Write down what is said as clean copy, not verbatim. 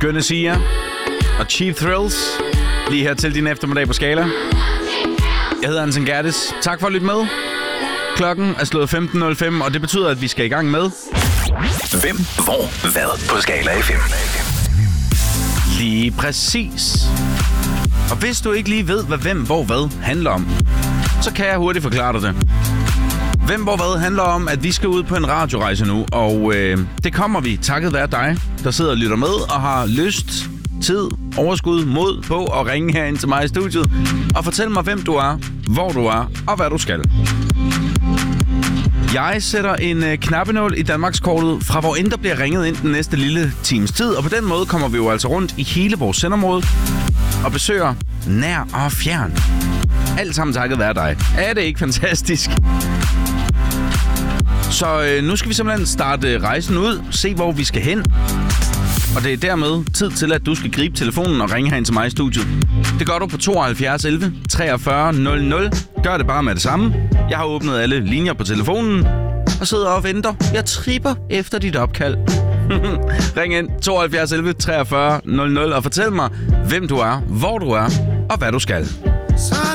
Skønne Sia og Cheap Thrills lige her til din eftermiddag på Skala. Jeg hedder Anton Gerdes. Tak for at lytte med. Klokken er slået 15.05, og det betyder, at vi skal i gang med... Hvem, hvor, hvad på Skala FM. Lige præcis. Og hvis du ikke lige ved, hvad hvem, hvor, hvad handler om, så kan jeg hurtigt forklare dig det. Hvem, hvor, hvad handler om, at vi skal ud på en radiorejse nu, og det kommer vi takket være dig, der sidder og lytter med og har lyst, tid, overskud, mod på at ringe herind til mig i studiet og fortælle mig, hvem du er, hvor du er og hvad du skal. Jeg sætter en knappenål i Danmarkskortet fra hvor end der bliver ringet ind den næste lille times tid, og på den måde kommer vi jo altså rundt i hele vores sendområde og besøger nær og fjern. Alt sammen takket være dig. Er det ikke fantastisk? Så nu skal vi simpelthen starte rejsen ud, se hvor vi skal hen. Og det er dermed tid til, at du skal gribe telefonen og ringe herind til mig i studiet. Det gør du på 72 11 43 00. Gør det bare med det samme. Jeg har åbnet alle linjer på telefonen og sidder og venter. Jeg tripper efter dit opkald. Ring ind 72 11 43 00 og fortæl mig, hvem du er, hvor du er og hvad du skal.